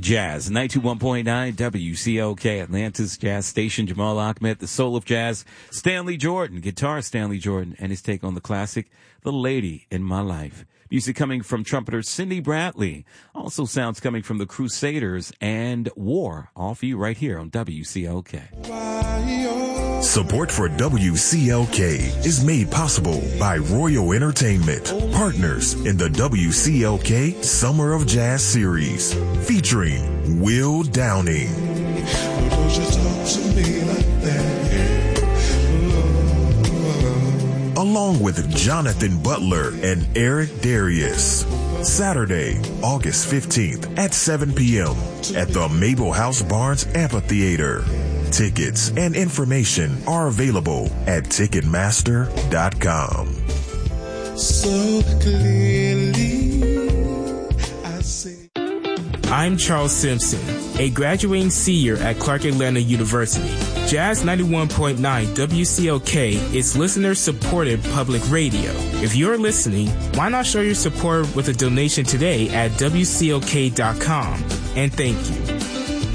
Jazz, 91.9 WCOK, Atlanta's Jazz Station. Jamal Ahmed, the soul of jazz. Stanley Jordan, guitarist Stanley Jordan, and his take on the classic, The Lady in My Life. Music coming from trumpeter Cindy Bradley. Also sounds coming from the Crusaders and War. All for you right here on WCOK. Support for WCLK is made possible by Royal Entertainment, partners in the WCLK Summer of Jazz series, featuring Will Downing. Don't you talk to me like that. Along with Jonathan Butler and Eric Darius. Saturday, August 15th at 7 p.m. at the Mabel House Barnes Amphitheater. Tickets and information are available at Ticketmaster.com. So clearly, I see. I'm Charles Simpson, a graduating senior at Clark Atlanta University. Jazz 91.9 WCOK is listener-supported public radio. If you're listening, why not show your support with a donation today at WCOK.com? And thank you.